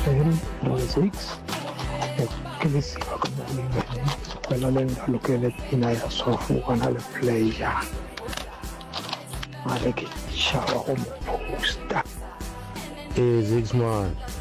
L6 ke le siko ka moleng wena le nna lokele ina ya sofukana le player male ke shaba go mo posta Ziggs man